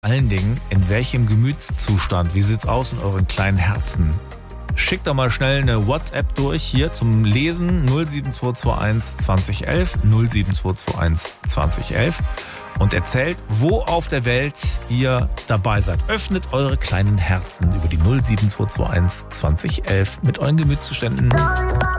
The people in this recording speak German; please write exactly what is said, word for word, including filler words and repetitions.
allen Dingen, in welchem Gemütszustand, wie sieht's aus in euren kleinen Herzen? Schickt doch mal schnell eine WhatsApp durch hier zum Lesen null sieben zwei zwei eins zwanzig elf null sieben zwei zwei eins zwanzig elf und erzählt, wo auf der Welt ihr dabei seid. Öffnet eure kleinen Herzen über die null sieben zwei zwei eins zwanzig elf mit euren Gemütszuständen.